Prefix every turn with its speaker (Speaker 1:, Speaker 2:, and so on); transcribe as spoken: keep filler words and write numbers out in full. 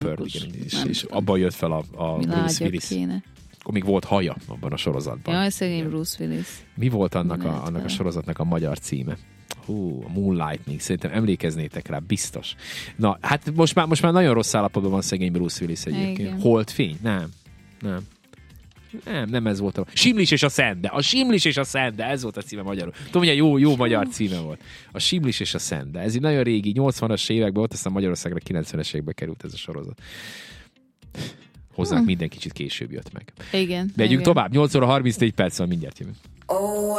Speaker 1: Bird, igen, és, és abban jött fel a, a Bruce Willis. Kéne. Akkor még volt haja abban a sorozatban.
Speaker 2: Jaj, szegény Bruce Willis.
Speaker 1: Mi volt annak a, annak a sorozatnak a magyar címe? Hú, a Moonlightning, szerintem emlékeznétek rá, biztos. Na, hát most már, most már nagyon rossz állapotban van szegény Bruce Willis egyébként. Igen. Holdfény? Nem. Nem. Nem, nem ez volt a... Simlis és a Szende. A Simlis és a Szende, ez volt a címe magyarul. Tudom, hogy jó, jó magyar címe volt. A Simlis és a Szende. Ez egy nagyon régi, nyolcvanas években volt, aztán Magyarországra kilencvenes években került ez a sorozat. Hozzánk hmm. minden kicsit később jött meg.
Speaker 2: Igen.
Speaker 1: Megyünk
Speaker 2: igen.
Speaker 1: tovább. nyolc óra harmincnégy perc van, mindjárt jövünk. Oh,